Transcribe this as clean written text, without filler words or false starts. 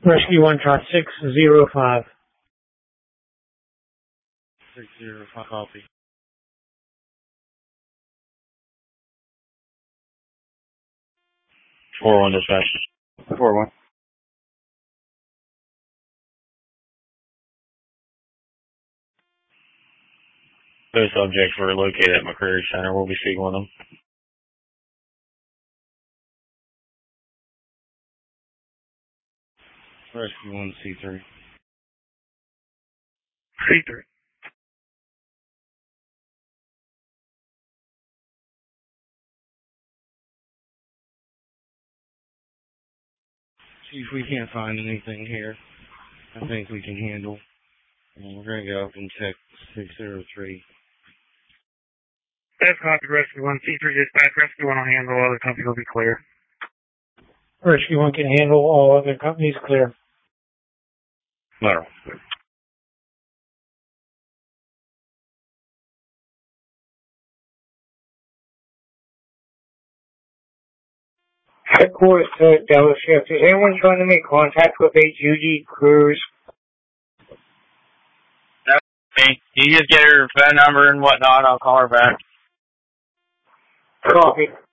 Rescue 1, try 605. 605, copy. 4-1 dispatch. 4-1. Those subjects were located at McCreary Center. We'll be speaking with them. Rescue 1, C3. C3. Chief, we can't find anything here. I think we can handle. And we're going to go up and check 603. That's copy, Rescue 1, C3 dispatch. Rescue 1 will handle, other companies will be clear. Rescue 1 can handle, all other companies clear. Lateral. Headquarters to Dallas Shift. Is anyone trying to make contact with HUD crews? No, me. You just get her phone number and whatnot, I'll call her back. Copy.